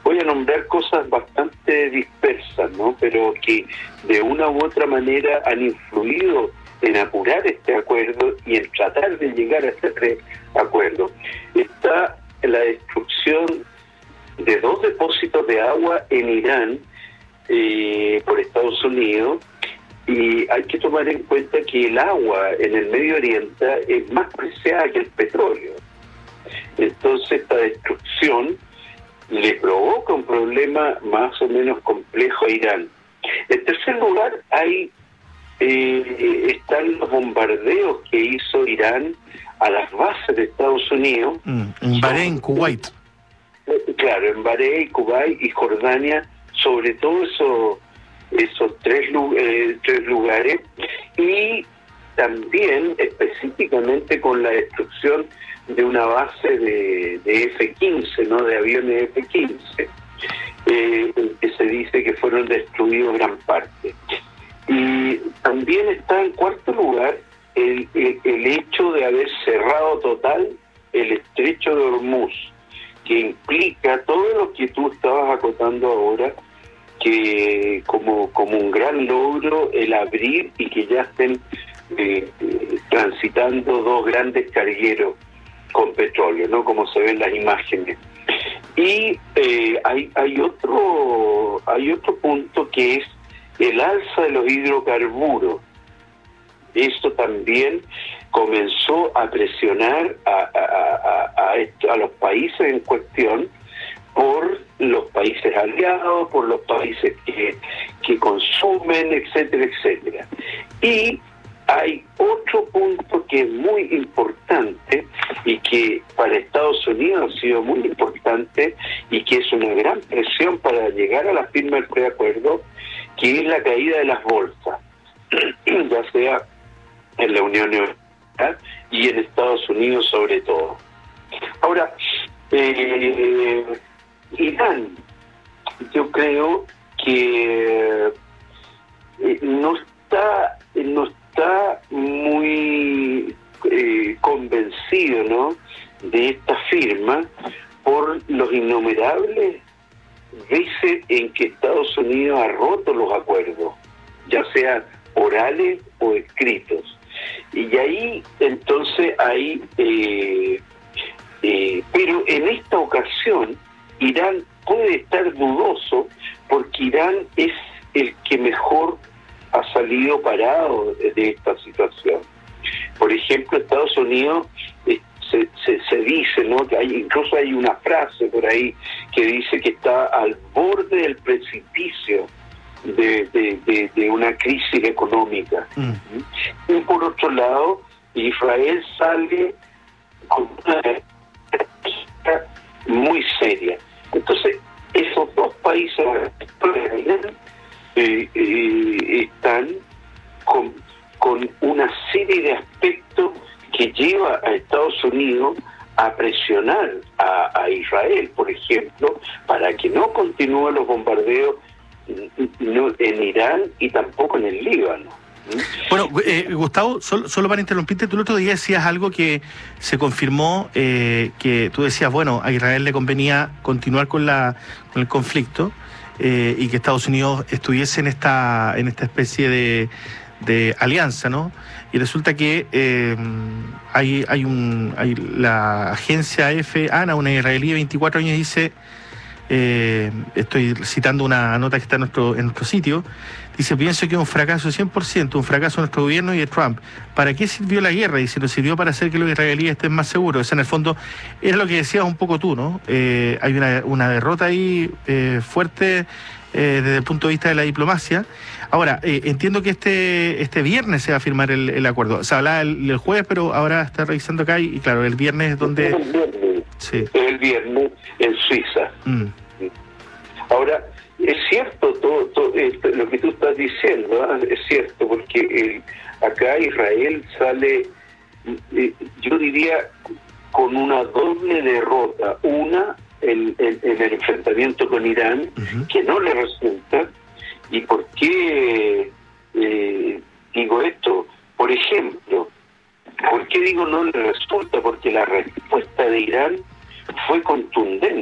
voy a nombrar cosas bastante dispersas, ¿no? Pero que de una u otra manera han influido en apurar este acuerdo y en tratar de llegar a este acuerdo. Está la destrucción de 2 depósitos de agua en Irán por Estados Unidos, y hay que tomar en cuenta que el agua en el Medio Oriente es más preciada que el petróleo. Entonces esta destrucción le provoca un problema más o menos complejo a Irán. En tercer lugar, están los bombardeos que hizo Irán a las bases de Estados Unidos. En Bahrein, Kuwait. Claro, en Bahrein, Kuwait y Jordania, sobre todo esos tres lugares, y también específicamente con la destrucción de una base de F-15, ¿no? De aviones F-15, que se dice que fueron destruidos gran parte. Y también está en cuarto lugar el hecho de haber cerrado total el estrecho de Hormuz, que implica todo lo que tú estabas acotando ahora, que como un gran logro el abrir y que ya estén transitando 2 grandes cargueros con petróleo, ¿no? Como se ven las imágenes. Y hay otro punto, que es el alza de los hidrocarburos. Esto también comenzó a presionar a los países en cuestión, por los países aliados, por los países que consumen, etcétera, etcétera. Y hay otro punto que es muy importante y que para Estados Unidos ha sido muy importante y que es una gran presión para llegar a la firma del preacuerdo, que es la caída de las bolsas, ya sea en la Unión Europea y en Estados Unidos sobre todo. Ahora, Irán, yo creo que no está muy convencido, ¿no?, de esta firma, por los innumerables veces en que Estados Unidos ha roto los acuerdos, ya sean orales o escritos. Y ahí, entonces, pero en esta ocasión, Irán puede estar dudoso, porque Irán es el que mejor ha salido parado de esta situación. Por ejemplo, Estados Unidos se dice, ¿no?, que incluso hay una frase por ahí que dice que está al borde del precipicio de una crisis económica. Y por otro lado, Israel sale con una muy seria. Entonces, esos 2 países están con una serie de aspectos que lleva a Estados Unidos a presionar a Israel, por ejemplo, para que no continúen los bombardeos en Irán y tampoco en el Líbano. Bueno, Gustavo, solo para interrumpirte, tú el otro día decías algo que se confirmó, que tú decías, bueno, a Israel le convenía continuar con el conflicto, y que Estados Unidos estuviese en esta especie de alianza, ¿no? Y resulta que hay la agencia ANA, una israelí de 24 años, dice, estoy citando una nota que está en nuestro sitio, dice: pienso que es un fracaso 100%, un fracaso de nuestro gobierno y de Trump. ¿Para qué sirvió la guerra? Y si nos sirvió para hacer que los israelíes estén más seguros. O sea, en el fondo, es lo que decías un poco tú, ¿no? Hay una derrota ahí fuerte desde el punto de vista de la diplomacia. Ahora, entiendo que este viernes se va a firmar el acuerdo. Se hablaba el jueves, pero ahora está revisando acá y claro, el viernes es donde... El viernes en Suiza. Ahora, es cierto todo lo que tú estás diciendo, ¿eh? Es cierto, porque acá Israel sale, yo diría, con una doble derrota. Una, en el enfrentamiento con Irán, que no le resulta. ¿Y por qué digo esto? Por ejemplo, ¿por qué digo no le resulta? Porque la respuesta de Irán fue contundente.